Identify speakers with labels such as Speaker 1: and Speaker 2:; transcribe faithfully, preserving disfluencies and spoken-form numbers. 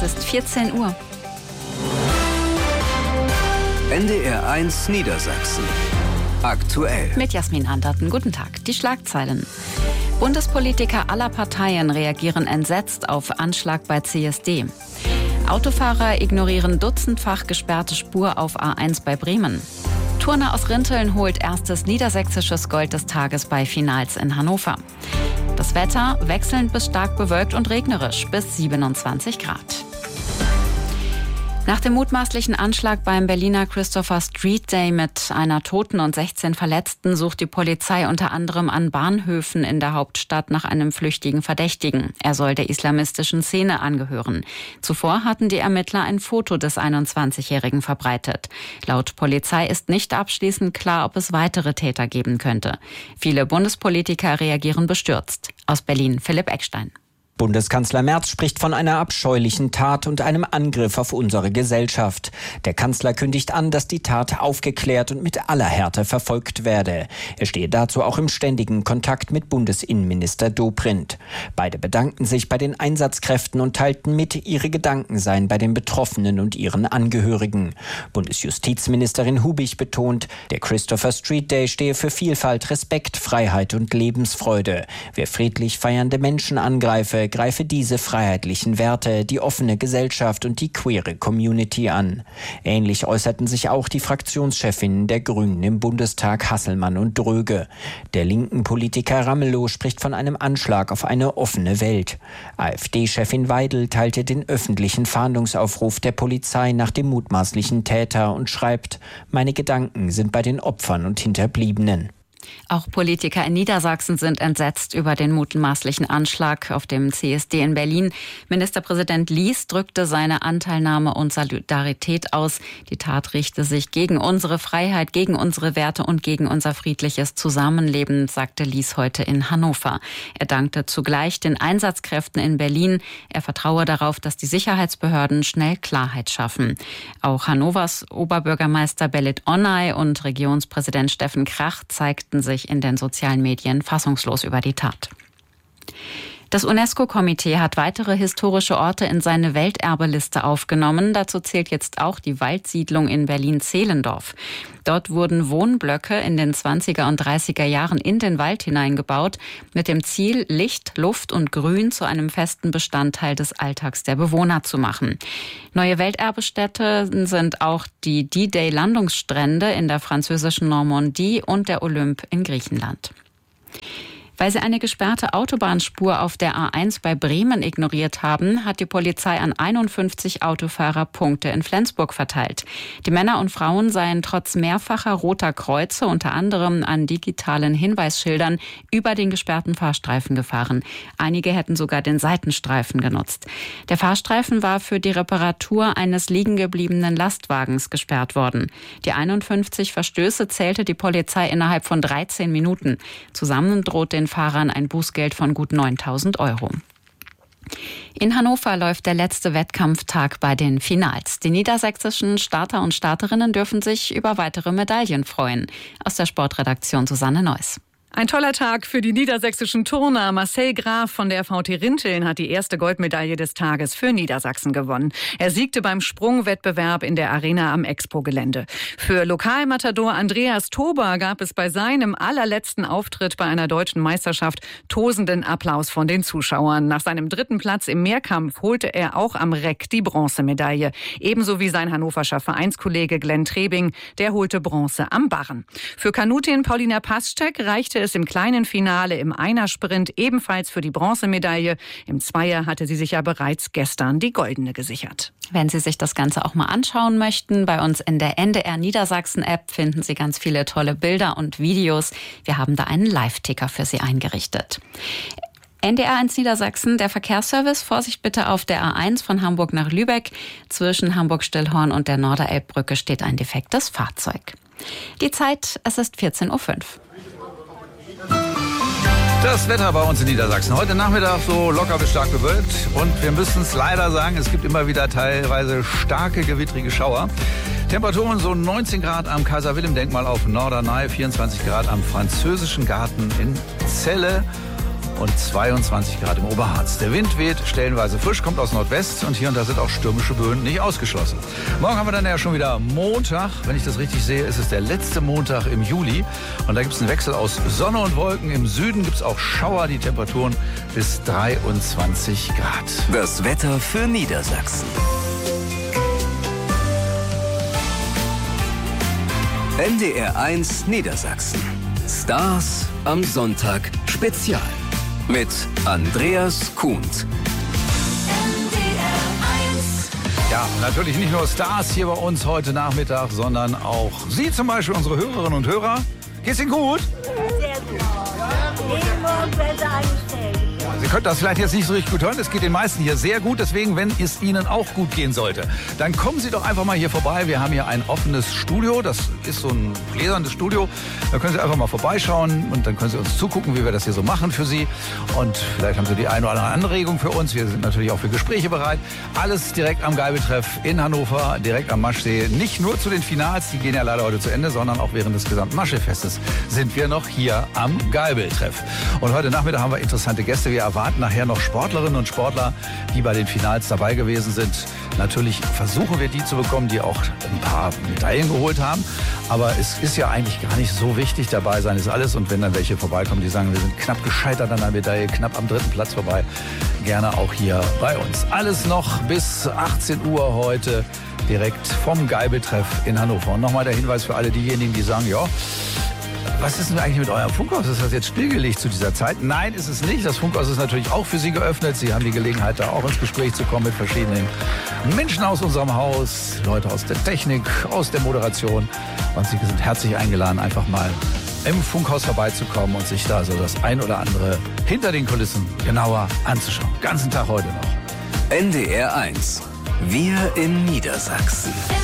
Speaker 1: Es ist vierzehn Uhr.
Speaker 2: N D R eins Niedersachsen. Aktuell.
Speaker 1: Mit Jasmin Anderten. Guten Tag. Die Schlagzeilen. Bundespolitiker aller Parteien reagieren entsetzt auf Anschlag bei C S D. Autofahrer ignorieren dutzendfach gesperrte Spur auf A eins bei Bremen. Turner aus Rinteln holt erstes niedersächsisches Gold des Tages bei Finals in Hannover. Das Wetter wechselnd bis stark bewölkt und regnerisch bis siebenundzwanzig Grad. Nach dem mutmaßlichen Anschlag beim Berliner Christopher Street Day mit einer Toten und sechzehn Verletzten sucht die Polizei unter anderem an Bahnhöfen in der Hauptstadt nach einem flüchtigen Verdächtigen. Er soll der islamistischen Szene angehören. Zuvor hatten die Ermittler ein Foto des einundzwanzigjährigen verbreitet. Laut Polizei ist nicht abschließend klar, ob es weitere Täter geben könnte. Viele Bundespolitiker reagieren bestürzt. Aus Berlin Philipp Eckstein.
Speaker 3: Bundeskanzler Merz spricht von einer abscheulichen Tat und einem Angriff auf unsere Gesellschaft. Der Kanzler kündigt an, dass die Tat aufgeklärt und mit aller Härte verfolgt werde. Er stehe dazu auch im ständigen Kontakt mit Bundesinnenminister Dobrindt. Beide bedankten sich bei den Einsatzkräften und teilten mit, ihre Gedanken seien bei den Betroffenen und ihren Angehörigen. Bundesjustizministerin Hubich betont, der Christopher Street Day stehe für Vielfalt, Respekt, Freiheit und Lebensfreude. Wer friedlich feiernde Menschen angreife, greife diese freiheitlichen Werte, die offene Gesellschaft und die queere Community an. Ähnlich äußerten sich auch die Fraktionschefinnen der Grünen im Bundestag Hasselmann und Dröge. Der linken Politiker Ramelow spricht von einem Anschlag auf eine offene Welt. AfD-Chefin Weidel teilte den öffentlichen Fahndungsaufruf der Polizei nach dem mutmaßlichen Täter und schreibt: Meine Gedanken sind bei den Opfern und Hinterbliebenen.
Speaker 1: Auch Politiker in Niedersachsen sind entsetzt über den mutmaßlichen Anschlag auf dem C S D in Berlin. Ministerpräsident Lies drückte seine Anteilnahme und Solidarität aus. Die Tat richte sich gegen unsere Freiheit, gegen unsere Werte und gegen unser friedliches Zusammenleben, sagte Lies heute in Hannover. Er dankte zugleich den Einsatzkräften in Berlin. Er vertraue darauf, dass die Sicherheitsbehörden schnell Klarheit schaffen. Auch Hannovers Oberbürgermeister Belit Onay und Regierungspräsident Steffen Krach zeigten sich in den sozialen Medien fassungslos über die Tat. Das UNESCO-Komitee hat weitere historische Orte in seine Welterbeliste aufgenommen. Dazu zählt jetzt auch die Waldsiedlung in Berlin-Zehlendorf. Dort wurden Wohnblöcke in den zwanziger und dreißiger Jahren in den Wald hineingebaut, mit dem Ziel, Licht, Luft und Grün zu einem festen Bestandteil des Alltags der Bewohner zu machen. Neue Welterbestätten sind auch die D-Day-Landungsstrände in der französischen Normandie und der Olymp in Griechenland. Weil sie eine gesperrte Autobahnspur auf der A eins bei Bremen ignoriert haben, hat die Polizei an einundfünfzig Autofahrer Punkte in Flensburg verteilt. Die Männer und Frauen seien trotz mehrfacher roter Kreuze, unter anderem an digitalen Hinweisschildern, über den gesperrten Fahrstreifen gefahren. Einige hätten sogar den Seitenstreifen genutzt. Der Fahrstreifen war für die Reparatur eines liegengebliebenen Lastwagens gesperrt worden. Die einundfünfzig Verstöße zählte die Polizei innerhalb von dreizehn Minuten. Zusammen droht den Fahrern ein Bußgeld von gut neuntausend Euro. In Hannover läuft der letzte Wettkampftag bei den Finals. Die niedersächsischen Starter und Starterinnen dürfen sich über weitere Medaillen freuen. Aus der Sportredaktion Susanne Neuss.
Speaker 4: Ein toller Tag für die niedersächsischen Turner. Marcel Graf von der V T Rinteln hat die erste Goldmedaille des Tages für Niedersachsen gewonnen. Er siegte beim Sprungwettbewerb in der Arena am Expo-Gelände. Für Lokalmatador Andreas Tober gab es bei seinem allerletzten Auftritt bei einer deutschen Meisterschaft tosenden Applaus von den Zuschauern. Nach seinem dritten Platz im Mehrkampf holte er auch am Reck die Bronzemedaille. Ebenso wie sein hannoverscher Vereinskollege Glenn Trebing, der holte Bronze am Barren. Für Kanutin Paulina Paschek reichte es im kleinen Finale im Einersprint ebenfalls für die Bronzemedaille. Im Zweier hatte sie sich ja bereits gestern die goldene gesichert.
Speaker 1: Wenn Sie sich das Ganze auch mal anschauen möchten, bei uns in der N D R Niedersachsen App finden Sie ganz viele tolle Bilder und Videos. Wir haben da einen Live-Ticker für Sie eingerichtet. N D R eins Niedersachsen, der Verkehrsservice. Vorsicht bitte auf der A eins von Hamburg nach Lübeck. Zwischen Hamburg-Stillhorn und der Norderelbbrücke steht ein defektes Fahrzeug. Die Zeit, es ist vierzehn Uhr fünf.
Speaker 5: Das Wetter bei uns in Niedersachsen. Heute Nachmittag so locker bis stark bewölkt. Und wir müssen es leider sagen, es gibt immer wieder teilweise starke gewittrige Schauer. Temperaturen so neunzehn Grad am Kaiser-Wilhelm-Denkmal auf Norderney, vierundzwanzig Grad am Französischen Garten in Celle. und zweiundzwanzig Grad im Oberharz. Der Wind weht stellenweise frisch, kommt aus Nordwest und hier und da sind auch stürmische Böen nicht ausgeschlossen. Morgen haben wir dann ja schon wieder Montag. Wenn ich das richtig sehe, ist es der letzte Montag im Juli. Und da gibt es einen Wechsel aus Sonne und Wolken. Im Süden gibt es auch Schauer, die Temperaturen bis dreiundzwanzig Grad.
Speaker 2: Das Wetter für Niedersachsen. N D R eins Niedersachsen. Stars am Sonntag Spezial. Mit Andreas Kuhnt.
Speaker 5: Ja, natürlich nicht nur Stars hier bei uns heute Nachmittag, sondern auch Sie zum Beispiel, unsere Hörerinnen und Hörer. Geht's Ihnen gut?
Speaker 6: Sehr gut. Jeden Morgen besser eingestellt.
Speaker 5: Sie können das vielleicht jetzt nicht so richtig gut hören. Es geht den meisten hier sehr gut. Deswegen, wenn es Ihnen auch gut gehen sollte, dann kommen Sie doch einfach mal hier vorbei. Wir haben hier ein offenes Studio. Das ist so ein gläsernes Studio. Da können Sie einfach mal vorbeischauen und dann können Sie uns zugucken, wie wir das hier so machen für Sie. Und vielleicht haben Sie die eine oder andere Anregung für uns. Wir sind natürlich auch für Gespräche bereit. Alles direkt am Geibeltreff in Hannover, direkt am Maschsee. Nicht nur zu den Finals, die gehen ja leider heute zu Ende, sondern auch während des gesamten Maschsee-Festes sind wir noch hier am Geibeltreff. Und heute Nachmittag haben wir interessante Gäste. Wir erwarten nachher noch Sportlerinnen und Sportler, die bei den Finals dabei gewesen sind. Natürlich versuchen wir die zu bekommen, die auch ein paar Medaillen geholt haben. Aber es ist ja eigentlich gar nicht so wichtig. Dabei sein ist alles. Und wenn dann welche vorbeikommen, die sagen, wir sind knapp gescheitert an der Medaille, knapp am dritten Platz vorbei, gerne auch hier bei uns. Alles noch bis achtzehn Uhr heute direkt vom Geibeltreff in Hannover. Und nochmal der Hinweis für alle diejenigen, die sagen, ja, was ist denn eigentlich mit eurem Funkhaus? Ist das jetzt stillgelegt zu dieser Zeit? Nein, ist es nicht. Das Funkhaus ist natürlich auch für Sie geöffnet. Sie haben die Gelegenheit, da auch ins Gespräch zu kommen mit verschiedenen Menschen aus unserem Haus, Leute aus der Technik, aus der Moderation. Und Sie sind herzlich eingeladen, einfach mal im Funkhaus vorbeizukommen und sich da so das ein oder andere hinter den Kulissen genauer anzuschauen. Ganzen Tag heute noch.
Speaker 2: N D R eins. Wir in Niedersachsen.